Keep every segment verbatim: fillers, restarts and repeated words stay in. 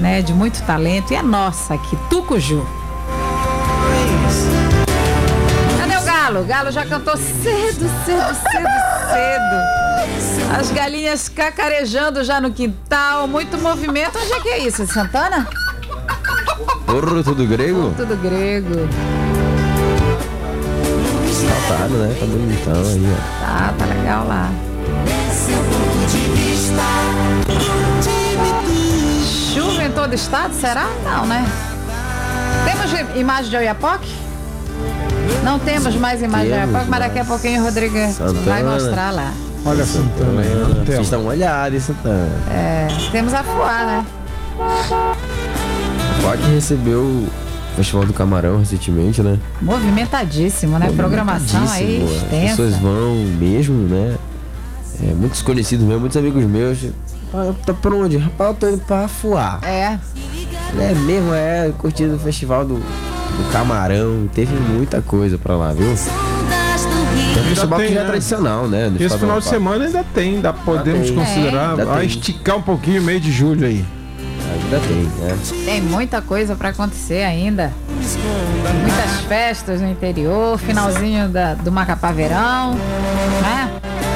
né, de muito talento, e é nossa aqui, Tucuju. Cadê o Galo? O Galo já cantou cedo, cedo, cedo, cedo. As galinhas cacarejando já no quintal, muito movimento. Onde é que é isso? Santana? Porra, tudo grego? Tudo grego. Saltado, né? Tá bonitão aí, ó. Tá, tá legal lá. Chuva em todo o estado, será? Não, né? Temos imagem de Oiapoque? Não temos mais imagem de Oiapoque, mas daqui a pouquinho o Rodrigo Santana vai mostrar lá. Olha Santana aí, não tem. Vocês dão uma olhada em Santana. É, temos a Fuá, né? Fuá que recebeu o Festival do Camarão recentemente, né? Movimentadíssimo, né? Programação aí As extensa. pessoas vão mesmo, né? É, muitos conhecidos meus, muitos amigos meus. Tá por onde? Rapaz, eu tô indo pra Fuá. É. É mesmo, é curtindo o Festival do, do Camarão. Teve muita coisa pra lá, viu? É um festival tem, que já é né? tradicional, né? Esse Estado final de Amapá. semana ainda tem, dá, podemos tem. considerar, Ainda vai tem. esticar um pouquinho o mês de julho aí. Ainda tem, né? Tem muita coisa pra acontecer ainda. Muitas festas no interior, finalzinho da, do Macapá Verão, né?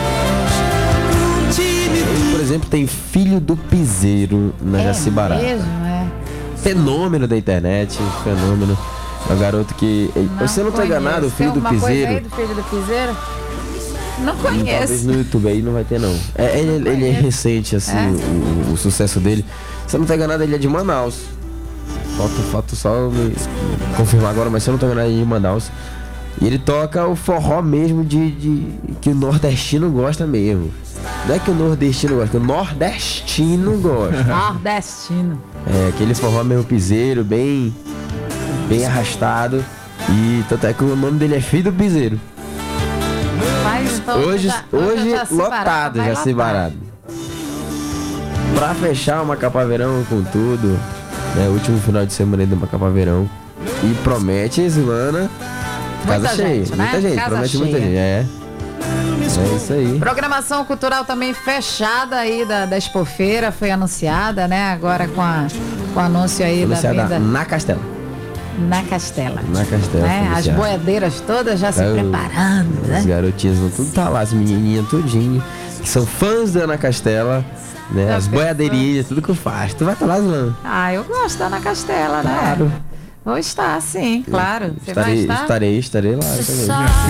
Hoje, por exemplo, tem Filho do Piseiro na É Jacibarata. mesmo, é. Fenômeno da internet, fenômeno. É um garoto que. Você não tá conheço. enganado, o Filho Tem do alguma coisa Piseiro. aí do Filho do Piseiro? Não Hum, Talvez conheço. no YouTube aí não vai ter, não. É, ele, ele é recente, assim, É? O, o sucesso dele. Se eu não tá enganado, ele é de Manaus. Falta, falta só me confirmar agora, mas se eu não tô enganado, ele é de Manaus. E ele toca o forró mesmo de, de que o nordestino gosta mesmo. Não é que o nordestino gosta, que o nordestino gosta. Nordestino. É, aquele forró meio piseiro, bem, bem arrastado. E tanto é que o nome dele é Filho do Piseiro. Faz, então, Hoje, já- hoje já se lotado, barata, vai já se lotar. barado. Pra fechar o Macapá Verão com tudo, né? Último final de semana aí do Macapá Verão. E promete, Zilana, casa Muita cheia. gente, né? Muita gente, Casa promete muita cheia. gente. É. É isso aí. Programação cultural também fechada aí da, da Expofeira, foi anunciada, né? Agora com, a, com o anúncio aí Anunciada da venda na Castela. na Castela. Na Castela. Né? foi As anunciada. boiadeiras todas já se Tá, o- preparando, As né? garotinhas vão tudo tá lá, as menininhas tudinho, que são fãs da Ana Castela, né? Já As pensou? boiadeirinhas, tudo que eu faço. Tu vai estar lá, Zilana? Ah, eu gosto da Ana Castela, né? Claro. Vou estar, sim, claro. Você vai Estarei, estar? estarei, estarei lá também.